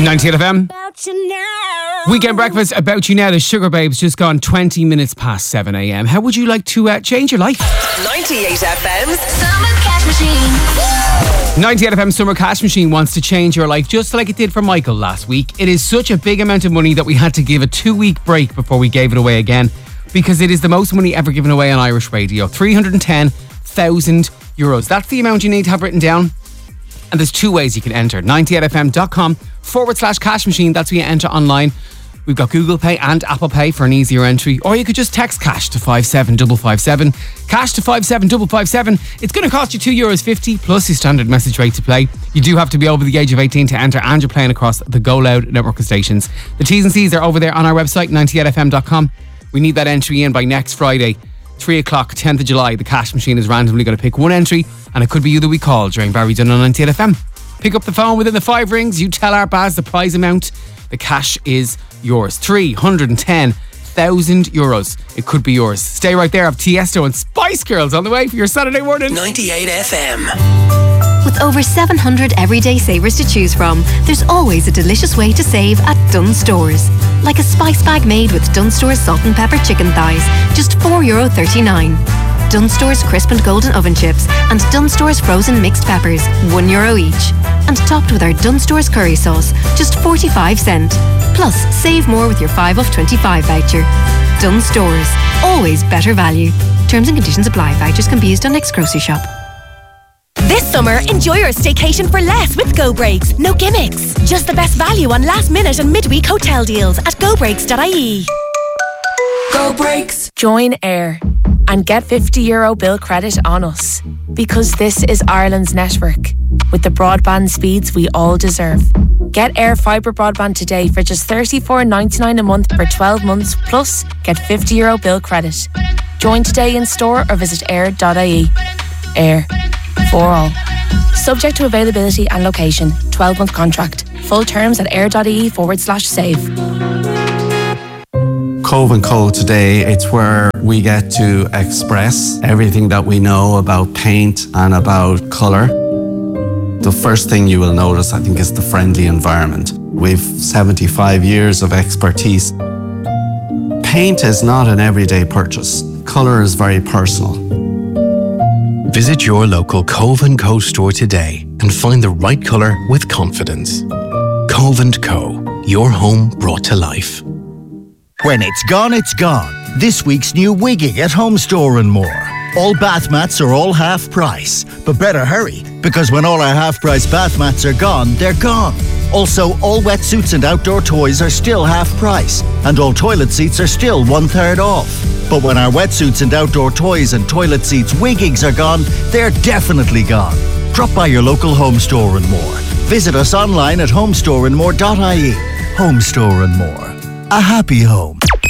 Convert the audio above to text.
98 FM. Weekend breakfast about you now. The Sugar Babes just gone 20 minutes past 7 a.m. How would you like to change your life? 98 FM's Summer Cash Machine. 98 FM Summer Cash Machine wants to change your life just like it did for Michael last week. It is such a big amount of money that we had to give a 2-week break before we gave it away again, because it is the most money ever given away on Irish radio. €310,000. That's the amount you need to have written down. And there's 2 ways you can enter. 98fm.com/cash machine. That's where you enter online. We've got Google Pay and Apple Pay for an easier entry. Or you could just text cash to 57557. Cash to 57557. It's going to cost you €2.50 plus your standard message rate to play. You do have to be over the age of 18 to enter, and you're playing across the Go Loud network of stations. The T's and C's are over there on our website, 98fm.com. We need that entry in by next Friday, 3 o'clock, 10th of July. The cash machine is randomly going to pick one entry, and it could be you that we call during Barry Dunn on 98 FM. Pick up the phone within the 5 rings. You tell our Baz the prize amount. The cash is yours. €310,000. It could be yours. Stay right there. I have Tiesto and Spice Girls on the way for your Saturday morning. 98 FM. With over 700 everyday savers to choose from, there's always a delicious way to save at Dunnes Stores. Like a spice bag made with Dunnes Stores salt and pepper chicken thighs, just €4.39. Dunnes Stores crisp and golden oven chips and Dunnes Stores frozen mixed peppers, €1 each. And topped with our Dunnes Stores curry sauce, just 45 cents. Plus, save more with your 5 off 25 voucher. Dunnes Stores, always better value. Terms and conditions apply. Vouchers can be used on next grocery shop. This summer, enjoy your staycation for less with Go Breaks. No gimmicks. Just the best value on last minute and midweek hotel deals at gobreaks.ie. Go Breaks. Join Air and get €50 bill credit on us, because this is Ireland's network with the broadband speeds we all deserve. Get Air Fibre broadband today for just $34.99 a month for 12 months, plus get €50 bill credit. Join today in store or visit air.ie. Air. For all. Subject to availability and location. 12-month contract. Full terms at air.ie/save. Cove & Co today, it's where we get to express everything that we know about paint and about colour. The first thing you will notice, I think, is the friendly environment. We've 75 years of expertise. Paint is not an everyday purchase. Colour is very personal. Visit your local Cove & Co store today and find the right colour with confidence. Cove & Co, your home brought to life. When it's gone, it's gone. This week's new Wigging at Home Store & More. All bath mats are all half price, but better hurry, because when all our half price bath mats are gone, they're gone. Also, all wetsuits and outdoor toys are still half price, and all toilet seats are still 1/3 off. But when our wetsuits and outdoor toys and toilet seats wiggings are gone, they're definitely gone. Drop by your local Home Store & More. Visit us online at homestoreandmore.ie. Home Store & More. A happy home.